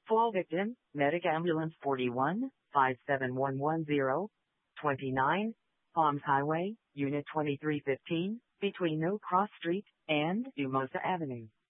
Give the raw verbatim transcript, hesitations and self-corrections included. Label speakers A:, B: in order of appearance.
A: Fall victim, Medic Ambulance forty-one, five seven one one zero, twenty-nine, Palms Highway, Unit twenty-three fifteen, between No Cross Street and Dumosa Avenue.